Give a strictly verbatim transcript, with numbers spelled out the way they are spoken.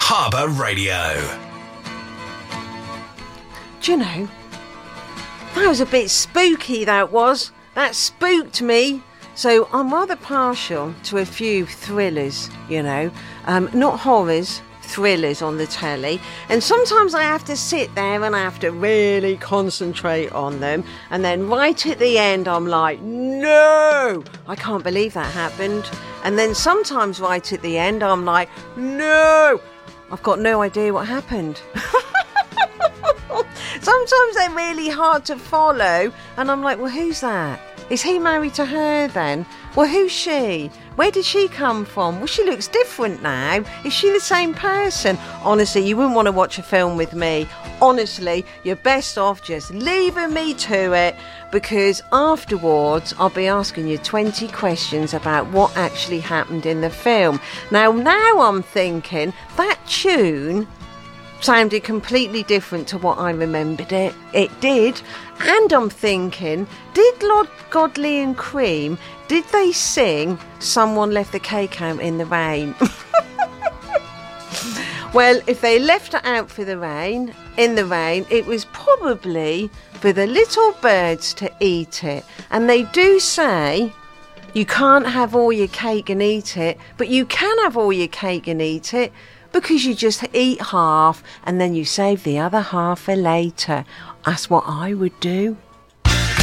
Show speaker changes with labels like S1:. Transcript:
S1: Harbour Radio.
S2: Do you know, that was a bit spooky, that was. That spooked me. So I'm rather partial to a few thrillers, you know, um, not horrors, thrillers on the telly. And sometimes I have to sit there and I have to really concentrate on them. And then right at the end, I'm like, no, I can't believe that happened. And then sometimes right at the end, I'm like, no, I've got no idea what happened. Sometimes they're really hard to follow. And I'm like, well, who's that? Is he married to her then? Well, who's she? Where did she come from? Well, she looks different now. Is she the same person? Honestly, you wouldn't want to watch a film with me. Honestly, you're best off just leaving me to it, because afterwards I'll be asking you twenty questions about what actually happened in the film. Now, now I'm thinking that tune sounded completely different to what I remembered it. It did. And I'm thinking, did Lord Godley and Cream, did they sing Someone Left the Cake Out in the Rain? Well, if they left it out for the rain, in the rain, it was probably for the little birds to eat it. And they do say you can't have all your cake and eat it, but you can have all your cake and eat it, because you just eat half and then you save the other half for later. That's what I would do.